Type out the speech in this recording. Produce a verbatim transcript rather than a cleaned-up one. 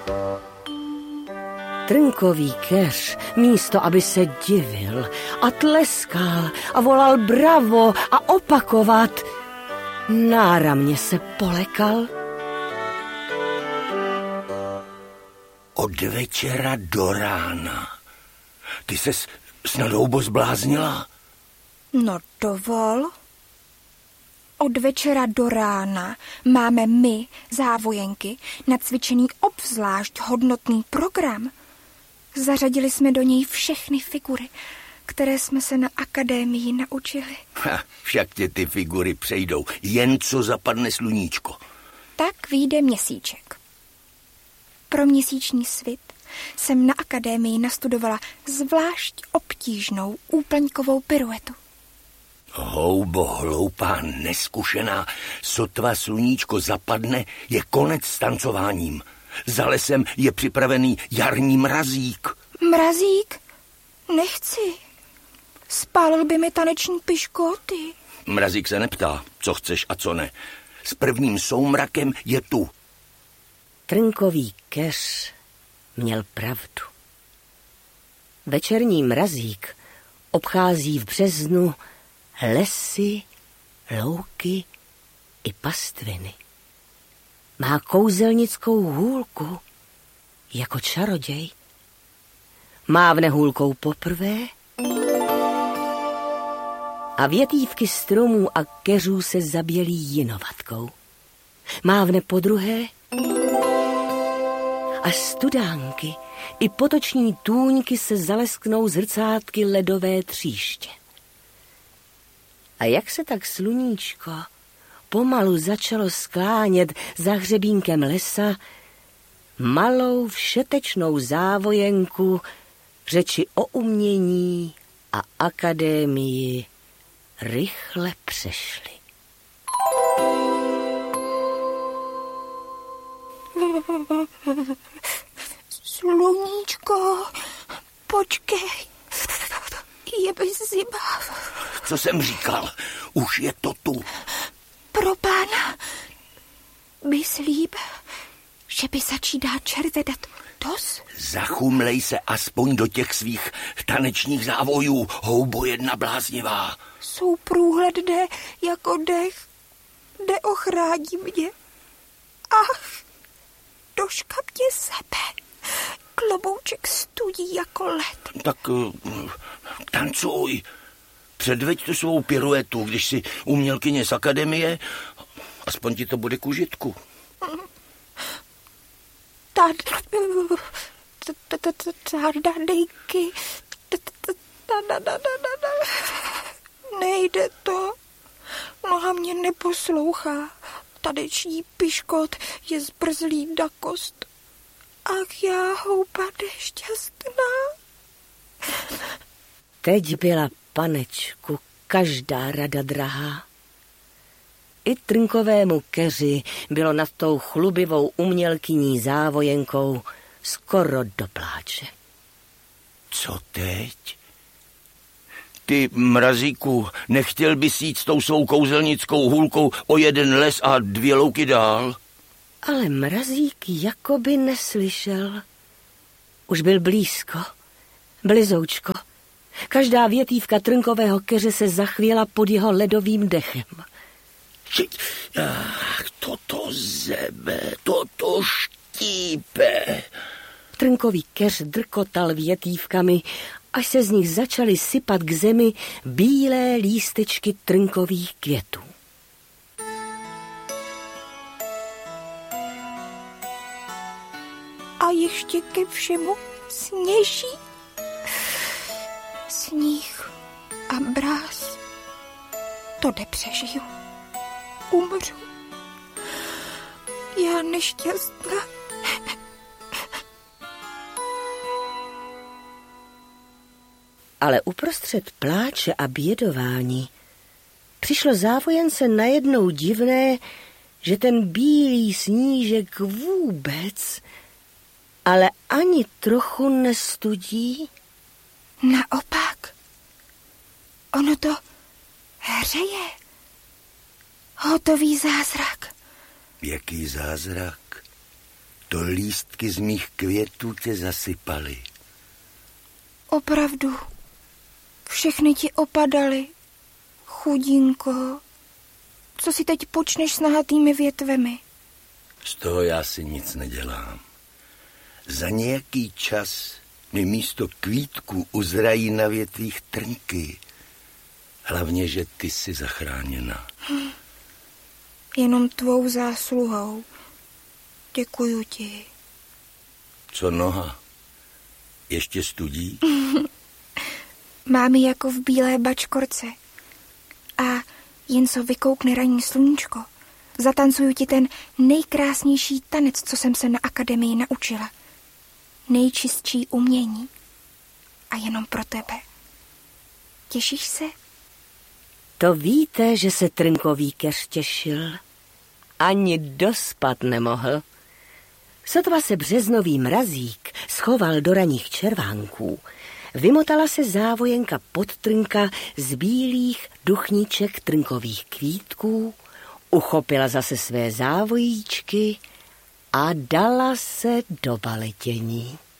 Trnkový keř, místo aby se divil a tleskal a volal bravo a opakovat, náramně se polekal. Od večera do rána. Ty ses snad houbo zbláznila? No dovol. Od večera do rána máme my, závojenky, nacvičený obzvlášť hodnotný program. Zařadili jsme do něj všechny figury, které jsme se na akademii naučili. Ha, však tě ty figury přejdou, jen co zapadne sluníčko. Tak vyjde měsíček. Pro měsíční svit jsem na akademii nastudovala zvlášť obtížnou úplňkovou piruetu. Houbo, hloupá, neskušená, sotva sluníčko zapadne, je konec s tancováním. Za lesem je připravený jarní mrazík. Mrazík? Nechci. Spálil by mi taneční piškoty. Mrazík se neptá, co chceš a co ne. S prvním soumrakem je tu. Trnkový keř měl pravdu. Večerní mrazík obchází v březnu lesy, louky i pastviny. Má kouzelnickou hůlku jako čaroděj. Mávne hůlkou poprvé a větívky stromů a keřů se zabělí jinovatkou. Mávne podruhé a studánky i potoční tůňky se zalesknou z hrcátky ledové tříště. A jak se tak sluníčko pomalu začalo sklánět za hřebínkem lesa, malou všetečnou závojenku řeči o umění a akademii rychle přešly. Sluníčko, počkej, je by zima. Co jsem říkal, už je to tu. Pro pána, myslím, že by začíná červedat dos. Zachumlej se aspoň do těch svých tanečních závojů, houbo jedna bláznivá. Jsou průhledné jako dech, neochrání mě. Ach, doška mě sebe, klobouček studí jako led. Tak uh, tancuj. Předveď tu svou piruetu, když si umělkyně z akademie, aspoň ti to bude k užitku. Tardadejky, nejde to. Noha mě neposlouchá. Tadeční piškot je zbrzlý na kost. Ach já, houba nešťastná. Teď byla panečku každá rada drahá. I trnkovému keři bylo nad tou chlubivou umělkyní závojenkou skoro do pláče. Co teď? Ty, mrazíku, nechtěl bys jít s tou svou kouzelnickou hůlkou o jeden les a dvě louky dál? Ale mrazík jakoby neslyšel. Už byl blízko, blizoučko. Každá větívka trnkového keře se zachvěla pod jeho ledovým dechem. Ach, toto zebe, toto štípe. Trnkový keř drkotal větívkami, až se z nich začaly sypat k zemi bílé lístečky trnkových květů. A ještě ke všemu sněží. Sníh a mráz. To nepřežiju. Umřu. Já nešťastná. Ale uprostřed pláče a bědování přišlo závojence najednou divné, že ten bílý snížek vůbec, ale ani trochu nestudí. Naopak, ono to hřeje. Hotový zázrak. Jaký zázrak? To lístky z mých květů tě zasypaly. Opravdu. Všechny ti opadaly. Chudinko. Co si teď počneš s nahatými větvemi? Z toho já si nic nedělám. Za nějaký čas mi místo kvítků uzrají na větvích trnky. Hlavně, že ty jsi zachráněna. Hm. Jenom tvou zásluhou. Děkuju ti. Co noha? Ještě studí? Mám ji jako v bílé bačkorce. A jen co vykoukne ranní sluníčko, zatancuju ti ten nejkrásnější tanec, co jsem se na akademii naučila. Nejčistší umění. A jenom pro tebe. Těšíš se? To víte, že se trnkový keř těšil. Ani dospat nemohl. Sotva se březnový mrazík schoval do raných červánků, vymotala se závojenka pod trnka z bílých duchníček trnkových kvítků, uchopila zase své závojíčky a dala se do baletění.